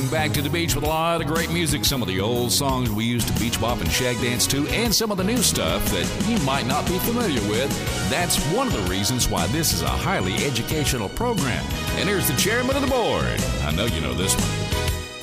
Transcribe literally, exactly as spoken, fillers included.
back to the beach with a lot of great music, some of the old songs we used to beach bop and shag dance to, and some of the new stuff that you might not be familiar with. That's one of the reasons why this is a highly educational program. And here's the chairman of the board. I know you know this one.